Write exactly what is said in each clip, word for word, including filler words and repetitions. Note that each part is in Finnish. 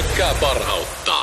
Pelkkää parhautta.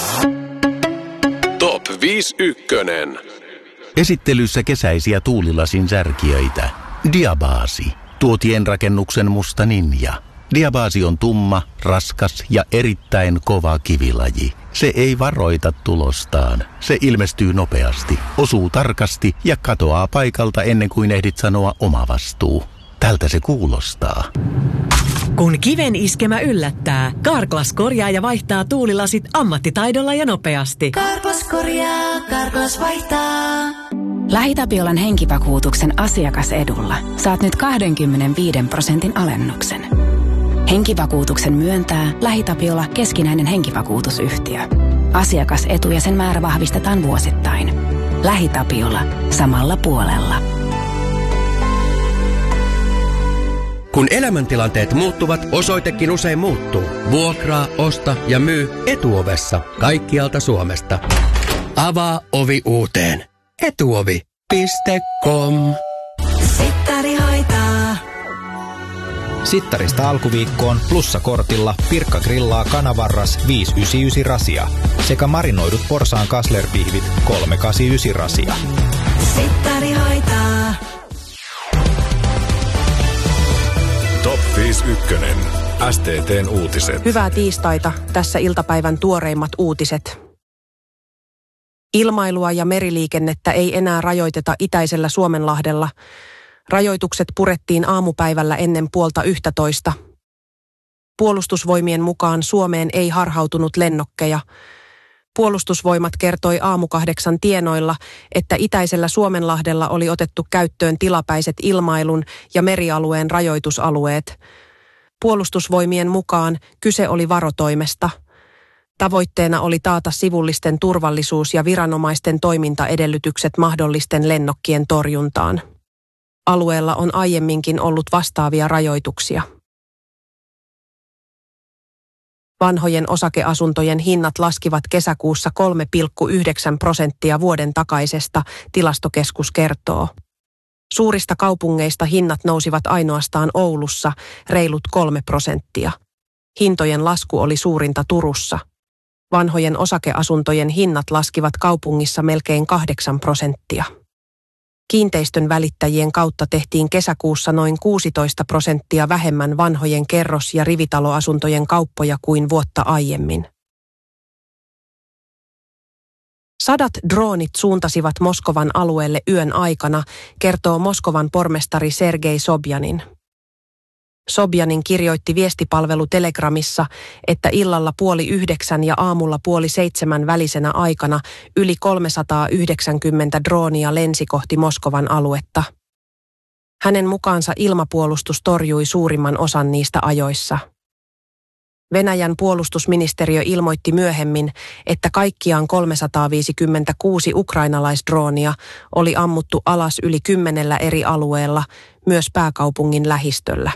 Top viisi ykkönen. Esittelyssä kesäisiä tuulilasin särkiöitä. Diabasi. Tuotien rakennuksen musta ninja. Diabasi on tumma, raskas ja erittäin kova kivilaji. Se ei varoita tulostaan. Se ilmestyy nopeasti, osuu tarkasti ja katoaa paikalta ennen kuin ehdit sanoa oma vastuu. Tältä se kuulostaa. Kun kiven iskemä yllättää, Carglass korjaa ja vaihtaa tuulilasit ammattitaidolla ja nopeasti. Carglass korjaa, Carglass vaihtaa. LähiTapiolan henkivakuutuksen asiakasedulla saat nyt kaksikymmentäviisi prosentin alennuksen. Henkivakuutuksen myöntää LähiTapiola keskinäinen henkivakuutusyhtiö. Asiakasetu ja sen määrä vahvistetaan vuosittain. LähiTapiola. Samalla puolella. Kun elämäntilanteet muuttuvat, osoitekin usein muuttuu. Vuokraa, osta ja myy Etuovessa kaikkialta Suomesta. Avaa ovi uuteen. Etuovi piste com. Sittari hoitaa. Sittarista alkuviikkoon plussakortilla Pirkka grillaa kanavarras viisisataayhdeksänkymmentäyhdeksän rasia sekä marinoidut porsaan kaslerpihvit kolmesataakahdeksankymmentäyhdeksän rasia. Sittari hoitaa. Top viisi ykkönen. S T T:n uutiset. Hyvää tiistaita. Tässä iltapäivän tuoreimmat uutiset. Ilmailua ja meriliikennettä ei enää rajoiteta itäisellä Suomenlahdella. Rajoitukset purettiin aamupäivällä ennen puolta yhtätoista. Puolustusvoimien mukaan Suomeen ei harhautunut lennokkeja. Puolustusvoimat kertoi aamukahdeksan tienoilla, että itäisellä Suomenlahdella oli otettu käyttöön tilapäiset ilmailun ja merialueen rajoitusalueet. Puolustusvoimien mukaan kyse oli varotoimesta. Tavoitteena oli taata sivullisten turvallisuus ja viranomaisten toimintaedellytykset mahdollisten lennokkien torjuntaan. Alueella on aiemminkin ollut vastaavia rajoituksia. Vanhojen osakeasuntojen hinnat laskivat kesäkuussa kolme pilkku yhdeksän prosenttia vuoden takaisesta, Tilastokeskus kertoo. Suurista kaupungeista hinnat nousivat ainoastaan Oulussa reilut kolme prosenttia. Hintojen lasku oli suurinta Turussa. Vanhojen osakeasuntojen hinnat laskivat kaupungissa melkein kahdeksan prosenttia. Kiinteistön välittäjien kautta tehtiin kesäkuussa noin kuusitoista prosenttia vähemmän vanhojen kerros- ja rivitaloasuntojen kauppoja kuin vuotta aiemmin. Sadat droonit suuntasivat Moskovan alueelle yön aikana, kertoo Moskovan pormestari Sergei Sobjanin. Sobjanin kirjoitti viestipalvelu Telegramissa, että illalla puoli yhdeksän ja aamulla puoli seitsemän välisenä aikana yli kolmesataayhdeksänkymmentä droonia lensi kohti Moskovan aluetta. Hänen mukaansa ilmapuolustus torjui suurimman osan niistä ajoissa. Venäjän puolustusministeriö ilmoitti myöhemmin, että kaikkiaan kolmesataaviisikymmentäkuusi ukrainalaisdroonia oli ammuttu alas yli kymmenellä eri alueella, myös pääkaupungin lähistöllä.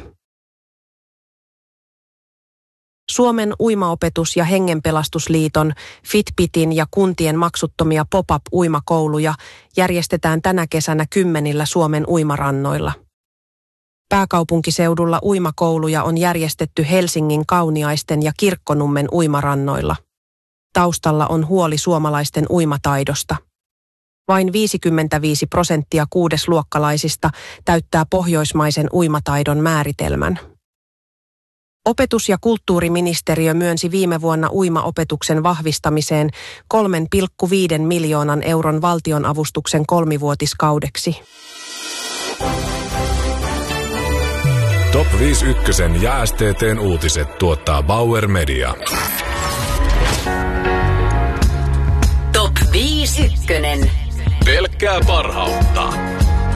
Suomen uimaopetus- ja hengenpelastusliiton, Fitbitin ja kuntien maksuttomia pop-up-uimakouluja järjestetään tänä kesänä kymmenillä Suomen uimarannoilla. Pääkaupunkiseudulla uimakouluja on järjestetty Helsingin Kauniaisten ja Kirkkonummen uimarannoilla. Taustalla on huoli suomalaisten uimataidosta. Vain viisikymmentäviisi prosenttia kuudesluokkalaisista täyttää pohjoismaisen uimataidon määritelmän. Opetus- ja kulttuuriministeriö myönsi viime vuonna uimaopetuksen vahvistamiseen kolme pilkku viisi miljoonan euron valtionavustuksen kolmivuotiskaudeksi. Top viisi ykkösen ja S T T:n uutiset tuottaa Bauer Media. Top viisi ykkönen. Pelkkää parhautta.